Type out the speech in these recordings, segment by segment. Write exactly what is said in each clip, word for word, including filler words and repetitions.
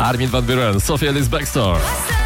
Armin van Buuren, Sophie Ellis Bextor.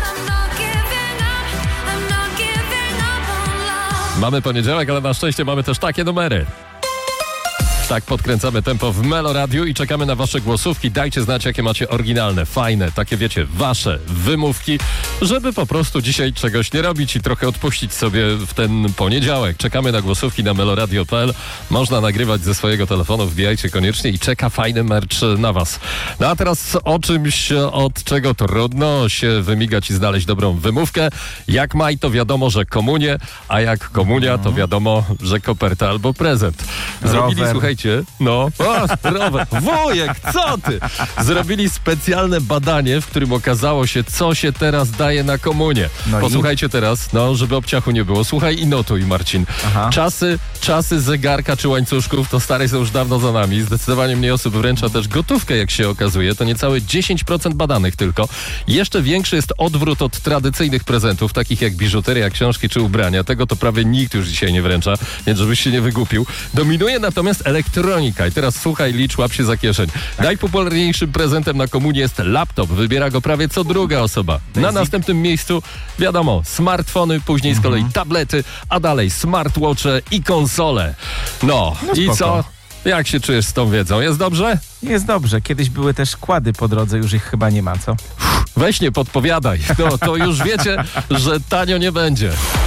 Mamy poniedziałek, ale na szczęście mamy też takie numery. Tak podkręcamy tempo w Melo Radiu i czekamy na wasze głosówki. Dajcie znać, jakie macie oryginalne, fajne, takie wiecie, wasze wymówki, żeby po prostu dzisiaj czegoś nie robić i trochę odpuścić sobie w ten poniedziałek. Czekamy na głosówki na meloradio kropka p l. Można nagrywać ze swojego telefonu, wbijajcie koniecznie i czeka fajny merch na was. No a teraz o czymś, od czego trudno się wymigać i znaleźć dobrą wymówkę. Jak maj, to wiadomo, że komunie, a jak komunia, to wiadomo, że koperta albo prezent. Zrobili, Rower. słuchajcie, no, o, rower, wujek, co ty? Zrobili specjalne badanie, w którym okazało się, co się teraz daje na komunię. No Posłuchajcie i? teraz, no, żeby obciachu nie było. Słuchaj i notuj, Marcin. Aha. Czasy, czasy zegarka czy łańcuszków to stare są już dawno za nami. Zdecydowanie mniej osób wręcza też gotówkę, jak się okazuje. To niecałe dziesięć procent badanych tylko. Jeszcze większy jest odwrót od tradycyjnych prezentów, takich jak biżuteria, książki czy ubrania. Tego to prawie nikt już dzisiaj nie wręcza, więc żebyś się nie wygłupił. Dominuje natomiast elektronika. I teraz słuchaj, licz, łap się za kieszeń. Najpopularniejszym prezentem na komunię jest laptop. Wybiera go prawie co druga osoba. Na następnym miejscu, wiadomo, smartfony, później z kolei tablety, a dalej smartwatche i konsole. No, No i spoko. co? Jak się czujesz z tą wiedzą? Jest dobrze? Jest dobrze. Kiedyś były też kłady po drodze, już ich chyba nie ma, co? Weź nie podpowiadaj. No, to już wiecie, że tanio nie będzie.